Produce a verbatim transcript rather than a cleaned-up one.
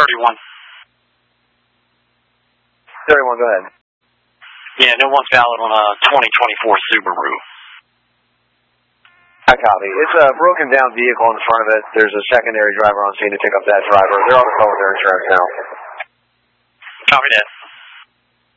thirty-one. thirty-one, go ahead. Yeah, no one's valid on a twenty twenty-four Subaru. I copy. It's a broken down vehicle in front of it. There's a secondary driver on scene to pick up that driver. They're on the phone with their insurance now. Copy that.